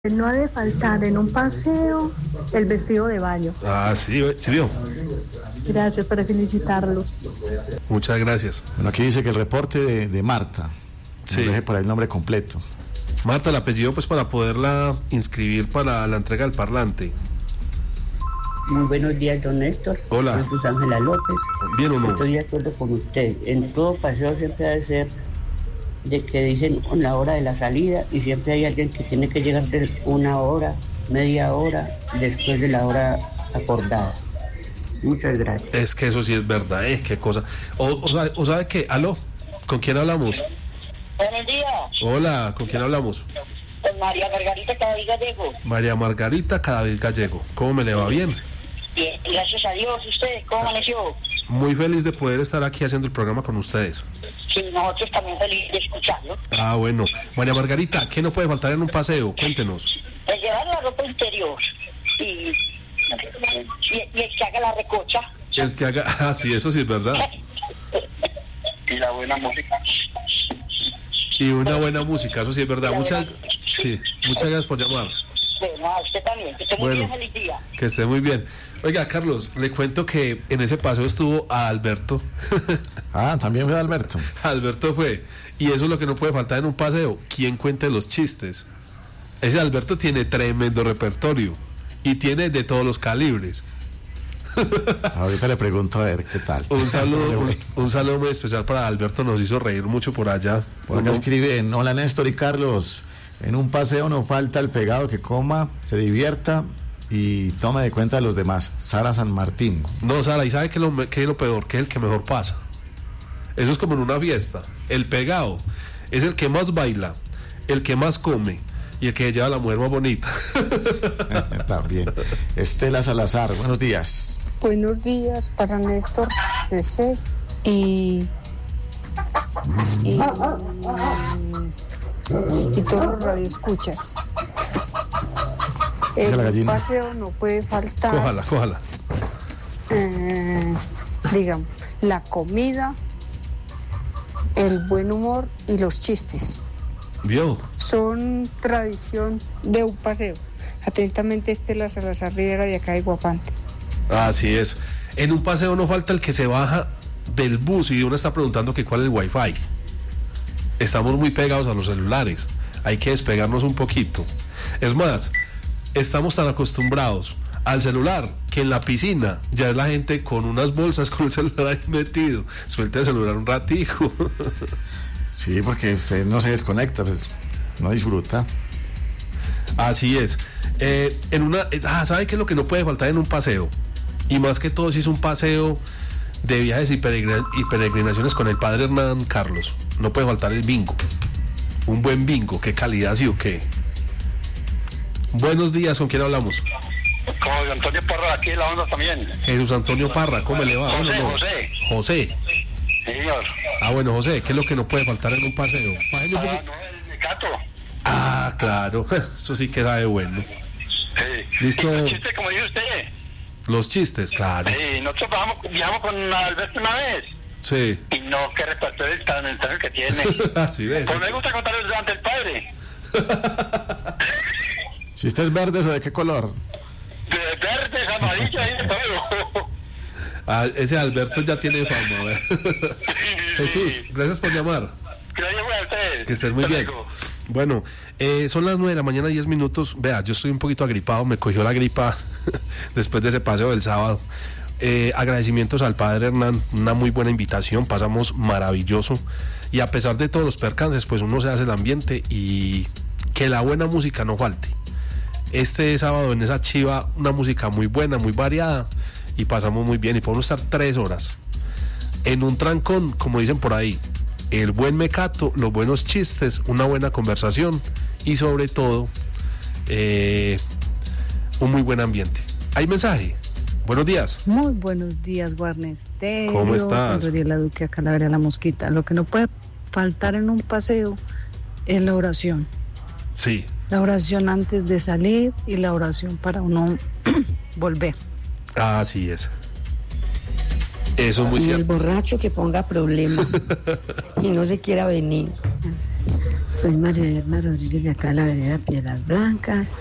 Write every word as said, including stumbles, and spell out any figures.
No ha de faltar en un paseo el vestido de baño. Ah, sí, sí vio. Gracias, para felicitarlos. Muchas gracias. Bueno, aquí dice que el reporte de, de Marta. Sí. Deje por ahí el nombre completo. Marta, el apellido pues para poderla inscribir para la entrega del parlante. Muy buenos días, don Néstor. Hola. Soy Ángela López. Bien o no. Estoy de acuerdo con usted. En todo paseo siempre ha de ser de que dicen la hora de la salida y siempre hay alguien que tiene que llegar de una hora, media hora después de la hora acordada. Muchas gracias. Es que eso sí es verdad, es qué cosa. O, o, sabe, o sabe qué, aló, ¿con quién hablamos? Buenos días. Hola, ¿con quién hablamos? Con María Margarita Cadavid Gallego. María Margarita Cadavid Gallego. ¿Cómo me le va? Bien. Bien, gracias a Dios. ¿Usted cómo amaneció? Muy feliz de poder estar aquí haciendo el programa con ustedes. Sí, nosotros también felices de escucharlo. Ah, bueno. María Margarita, ¿qué no puede faltar en un paseo? Cuéntenos. El llevar la ropa interior y, y, y el que haga la recocha. El que haga... Ah, sí, eso sí es verdad. Y la buena música. Y una buena música, eso sí es verdad. Muchas, sí, muchas gracias por llamar. Bueno, a usted también. Que esté muy Bueno, bien, feliz día. Que esté muy bien. Oiga, Carlos, le cuento que en ese paseo estuvo a Alberto. Ah, también fue Alberto. Alberto fue. Y eso es lo que no puede faltar en un paseo. ¿Quién cuente los chistes? Ese Alberto tiene tremendo repertorio. Y tiene de todos los calibres. Ahorita le pregunto a ver qué tal. Un saludo, un, un saludo muy especial para Alberto. Nos hizo reír mucho por allá. Por acá escriben: hola Néstor y Carlos. En un paseo no falta el pegado que coma, se divierta y tome de cuenta de los demás. Sara San Martín. No, Sara, ¿y sabe qué es lo, qué es lo peor? Que es el que mejor pasa. Eso es como en una fiesta. El pegado es el que más baila, el que más come y el que lleva a la mujer más bonita. También. Estela Salazar, buenos días. Buenos días para Néstor, César y... y y todos los radioescuchas. El paseo no puede faltar. Cójala, cójala. Eh, digamos, la comida, el buen humor y los chistes. ¿Vio? Son tradición de un paseo. Atentamente, Estela Salazar Rivera, de acá de Guapante. Así es. En un paseo no falta el que se baja del bus y uno está preguntando que cuál es el wifi. Estamos muy pegados a los celulares, hay que despegarnos un poquito. Es más, estamos tan acostumbrados al celular que en la piscina ya es la gente con unas bolsas con el celular ahí metido. Suelte el celular un ratico. Sí, porque usted no se desconecta, pues no disfruta. Así es. Eh, en una, ah, ¿sabe qué es lo que no puede faltar en un paseo? Y más que todo si es un paseo de viajes y, peregrin- y peregrinaciones con el padre Hernán Carlos. No puede faltar el bingo. Un buen bingo, qué calidad, sí o qué. Buenos días, ¿con quién hablamos? Con Antonio Parra, aquí en la onda también. Jesús Antonio Parra, ¿cómo le va? José, Bueno, no. José. José. Sí, señor. Ah, bueno, José, ¿qué es lo que no puede faltar en un paseo? Bájale un Ah, poquito. no, el mecato. Ah, claro, eso sí que sabe bueno. Sí. Listo. Y los chistes, como dice usted. Los chistes, claro. Sí, nosotros bajamos, viajamos con Alberto una vez. Sí. Y no, qué repertorio el tan el que tiene. Así ves. Pues me gusta contarles delante del padre. ¿Chistes verdes o de qué color? De verdes, amarillos y de todo. Ah, ese Alberto ya tiene fama. A ver. Jesús, gracias por llamar. Gracias a ustedes. Que estés muy bien. Bueno, eh, son las nueve de la mañana, diez minutos. Vea, yo estoy un poquito agripado, me cogió la gripa después de ese paseo del sábado. Eh, agradecimientos al padre Hernán, una muy buena invitación, pasamos maravilloso. Y a pesar de todos los percances, pues uno se hace el ambiente y que la buena música no falte. Este sábado en esa chiva, una música muy buena, muy variada, y pasamos muy bien. Y podemos estar tres horas en un trancón, como dicen por ahí. El buen mecato, los buenos chistes, una buena conversación y sobre todo eh, un muy buen ambiente. ¿Hay mensaje? Buenos días. Muy buenos días, Guarnesterio. ¿Cómo estás? La Duque, acá la La Mosquita. Lo que no puede faltar en un paseo es la oración. Sí. La oración antes de salir y la oración para uno volver. Así es. Eso es muy y cierto. el borracho que ponga problema y no se quiera venir. Soy María Edna Rodríguez de acá de la vereda Piedras Blancas.